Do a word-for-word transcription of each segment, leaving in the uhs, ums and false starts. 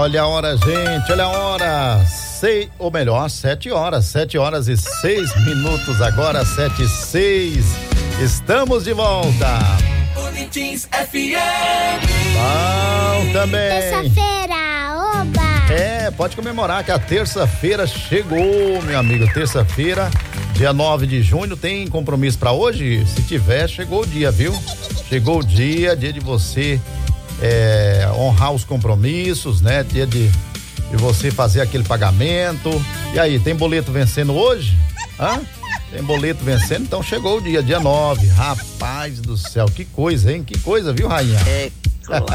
Olha a hora, gente, olha a hora. Sei, ou melhor, sete horas, sete horas e seis minutos agora, sete e seis. Estamos de volta. Boletins F M. Bom também. Terça-feira, oba. É, pode comemorar que a terça-feira chegou, meu amigo. Terça-feira, dia nove de junho, tem compromisso pra hoje? Se tiver, chegou o dia, viu? Chegou o dia, dia de você é, honrar os compromissos, né? Dia de, de você fazer aquele pagamento. E aí, tem boleto vencendo hoje? Hã? Tem boleto vencendo, então chegou o dia, dia nove. Rapaz do céu, que coisa, hein? Que coisa, viu, rainha? É, claro.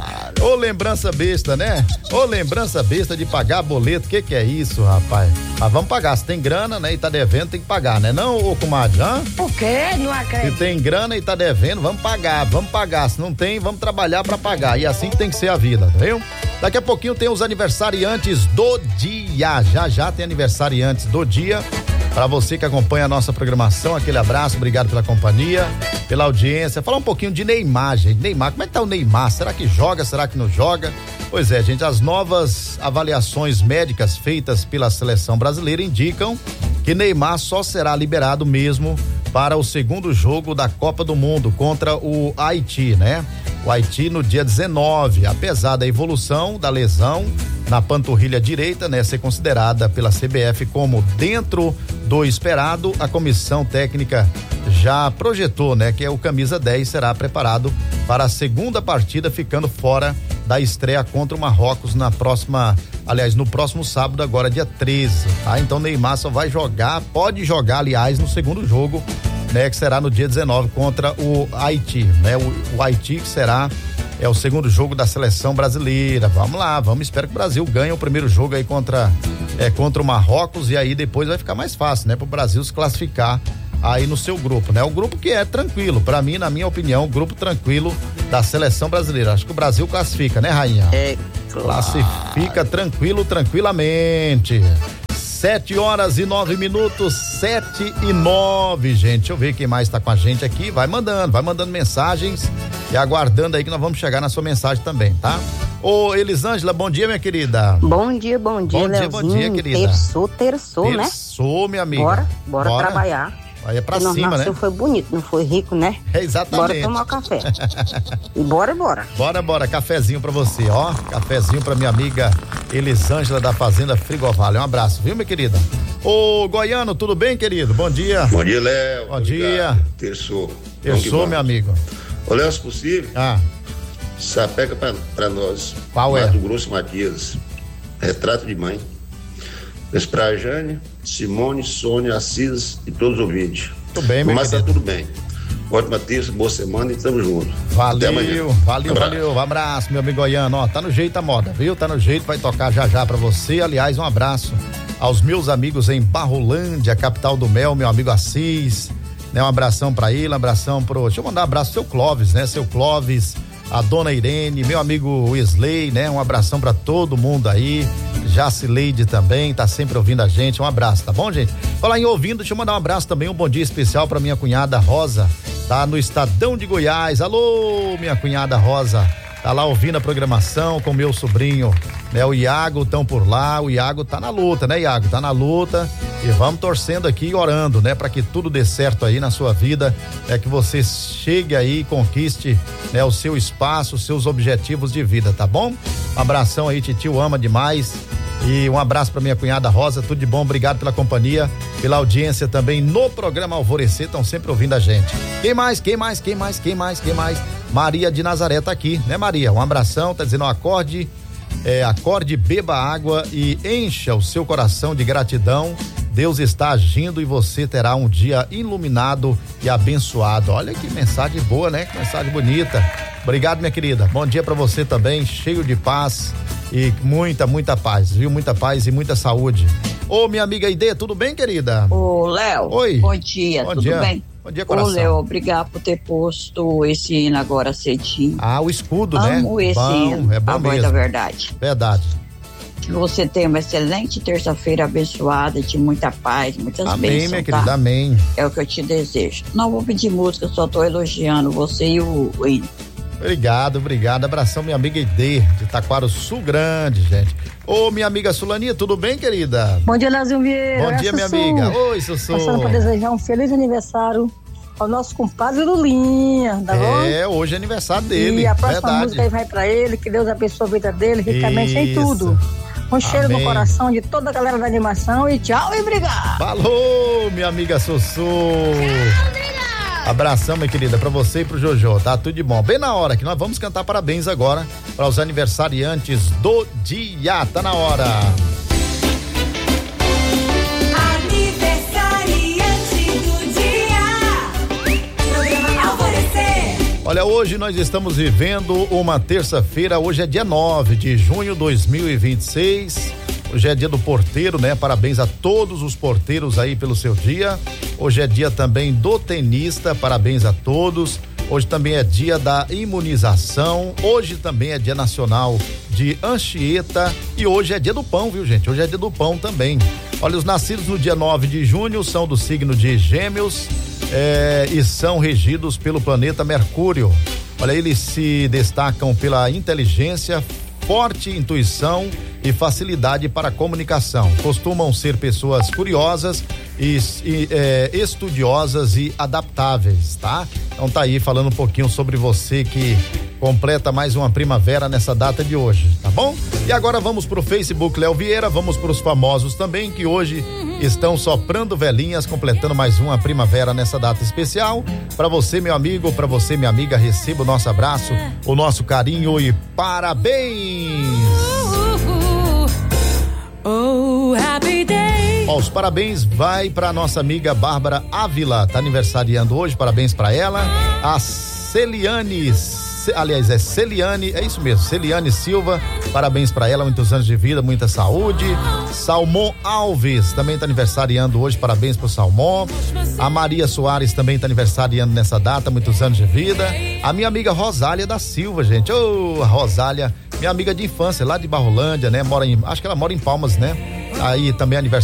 Ô lembrança besta, né? Ô lembrança besta de pagar boleto, que que é isso, rapaz? Mas vamos pagar, se tem grana, né, e tá devendo, tem que pagar, né não, ô comadre, hã? Por quê? Não acredito. Se tem grana e tá devendo, vamos pagar, vamos pagar, se não tem, vamos trabalhar pra pagar, e assim que tem que ser a vida, viu? Daqui a pouquinho tem os aniversariantes do dia, já já tem aniversariantes do dia. Para você que acompanha a nossa programação, aquele abraço, obrigado pela companhia, pela audiência. Falar um pouquinho de Neymar, gente. Neymar, como é que tá o Neymar? Será que joga? Será que não joga? Pois é, gente, as novas avaliações médicas feitas pela seleção brasileira indicam que Neymar só será liberado mesmo para o segundo jogo da Copa do Mundo contra o Haiti, né? O Haiti no dia dezenove, apesar da evolução da lesão na panturrilha direita, né, ser considerada pela C B F como dentro do esperado, a comissão técnica já projetou, né, que é o camisa dez será preparado para a segunda partida, ficando fora da estreia contra o Marrocos na próxima, aliás, no próximo sábado, agora dia treze, tá? Então Neymar só vai jogar, pode jogar, aliás, no segundo jogo, né, que será no dia dezenove contra o Haiti, né? O, o Haiti que será é o segundo jogo da seleção brasileira. Vamos lá, vamos, espero que o Brasil ganhe o primeiro jogo aí contra é, contra o Marrocos, e aí depois vai ficar mais fácil, né, pro Brasil se classificar aí no seu grupo, né? O grupo que é tranquilo, pra mim, na minha opinião, o grupo tranquilo da seleção brasileira. Acho que o Brasil classifica, né, rainha? É, claro. Classifica tranquilo, tranquilamente. Sete horas e nove minutos, sete e nove, gente. Deixa eu ver quem mais tá com a gente aqui. Vai mandando, vai mandando mensagens e aguardando aí que nós vamos chegar na sua mensagem também, tá? Ô, Elisângela, bom dia, minha querida. Bom dia, bom dia, Bom dia, Leozinho. bom dia, querida. Terçou, terçou, né? Terçou, minha amiga. Bora, bora, bora trabalhar. Aí é pra Porque cima, nós né? nasceu foi bonito, não foi rico, né? É, exatamente. Bora tomar café. E bora, bora. Bora, bora, cafezinho pra você, ó. Cafezinho pra minha amiga Elisângela da Fazenda Frigovalho. Um abraço, viu, minha querida? Ô, Goiano, tudo bem, querido? Bom dia. Bom dia, Léo. Bom dia. Terçou. Terçou, meu amigo. Ô, Léo, se possível, Ah, sapeca pra, pra nós. Qual é? Mato Grosso, Matias. Retrato de mãe. Beijo pra Jane, Simone, Sônia, Assis e todos os ouvintes. tudo bem, meu Mas tá querido. tudo bem. Ótima terça, boa semana e tamo junto. Até amanhã. Valeu, valeu, Abraço. valeu. Um abraço, meu amigo Goiano. Ó, tá no jeito a moda, viu? Tá no jeito, vai tocar já já pra você. Aliás, um abraço aos meus amigos em Barrolândia, capital do mel, meu amigo Assis, né? Um abração pra ele, um abração pro... Deixa eu mandar um abraço pro seu Clóvis, né? Seu Clóvis, a dona Irene, meu amigo Wesley, né? Um abração pra todo mundo aí. Jacileide também, tá sempre ouvindo a gente. Um abraço, tá bom, gente? Falar em ouvindo, deixa eu mandar um abraço também, um bom dia especial pra minha cunhada Rosa, tá no Estadão de Goiás. Alô, minha cunhada Rosa, tá lá ouvindo a programação com meu sobrinho, né? O Iago, tão por lá. O Iago tá na luta, né, Iago? Tá na luta e vamos torcendo aqui e orando, né? Pra que tudo dê certo aí na sua vida, é que você chegue aí e conquiste, né? O seu espaço, os seus objetivos de vida, tá bom? Um abração aí, titio ama demais. E um abraço pra minha cunhada Rosa, tudo de bom, obrigado pela companhia, pela audiência também no programa Alvorecer, estão sempre ouvindo a gente. Quem mais, quem mais, quem mais, quem mais, quem mais? Maria de Nazaré tá aqui, né, Maria? Um abração, tá dizendo, acorde, é, acorde, beba água e encha o seu coração de gratidão. Deus está agindo e você terá um dia iluminado e abençoado. Olha que mensagem boa, né? Que mensagem bonita. Obrigado, minha querida. Bom dia pra você também, cheio de paz e muita, muita paz, viu? Muita paz e muita saúde. Ô, minha amiga Ide, tudo bem, querida? Ô, Léo. Oi. Bom dia, Bom tudo dia. bem? Bom dia, coração. Ô, Léo, obrigado por ter posto esse hino agora cedinho. Ah, o escudo, né? Amo esse bom, hino, é bom a voz mesmo. da verdade. Verdade. Que você tenha uma excelente terça-feira abençoada, de muita paz, muitas Amém, bênçãos, minha tá? querida, amém. É o que eu te desejo. Não vou pedir música, só tô elogiando você e o, o hino. Obrigado, obrigado. Abração, minha amiga Ide, de Taquaro Sul Grande, gente. Ô, minha amiga Sulaninha, tudo bem, querida? Bom dia, Leozinho Vieira. Bom dia, é minha Sussu. amiga. Oi, Sussu. Passando para desejar um feliz aniversário ao nosso compadre Lulinha, tá bom? É, hoje é aniversário dele. E a próxima verdade. música aí vai pra ele, que Deus abençoe a vida dele, ricamente em Isso. tudo. Um cheiro Amém. no coração de toda a galera da animação e tchau e obrigado. Falou, minha amiga Sussu. Abração, minha querida, pra você e pro Jojo, tá? Tudo de bom. Bem na hora que nós vamos cantar parabéns agora para os aniversariantes do dia. Tá na hora. Aniversariante do dia. Programa Alvorecer. Olha, hoje nós estamos vivendo uma terça-feira, hoje é dia nove de junho de dois mil e vinte e seis. Hoje é dia do porteiro, né? Parabéns a todos os porteiros aí pelo seu dia. Hoje é dia também do tenista, parabéns a todos. Hoje também é dia da imunização. Hoje também é dia nacional de Anchieta. E hoje é dia do pão, viu, gente? Hoje é dia do pão também. Olha, os nascidos no dia nove de junho são do signo de Gêmeos é, e são regidos pelo planeta Mercúrio. Olha, eles se destacam pela inteligência, forte intuição e facilidade para a comunicação. Costumam ser pessoas curiosas e, e é, estudiosas e adaptáveis, tá? Então tá aí falando um pouquinho sobre você que completa mais uma primavera nessa data de hoje, tá bom? E agora vamos pro Facebook Léo Vieira, vamos pros famosos também que hoje estão soprando velhinhas, completando mais uma primavera nessa data especial. Para você, meu amigo, para você, minha amiga, receba o nosso abraço, o nosso carinho e parabéns! Oh, happy day. Ó, os parabéns vai para nossa amiga Bárbara Ávila, tá aniversariando hoje, parabéns para ela. A Celiane, Ce, aliás, é Celiane, é isso mesmo, Celiane Silva, parabéns para ela, muitos anos de vida, muita saúde. Salmão Alves também tá aniversariando hoje, parabéns pro Salmão. A Maria Soares também tá aniversariando nessa data, muitos anos de vida. A minha amiga Rosália da Silva, gente, ô, oh, Rosália, minha amiga de infância, lá de Barrolândia, né, mora em, acho que ela mora em Palmas, né? Aí também aniversário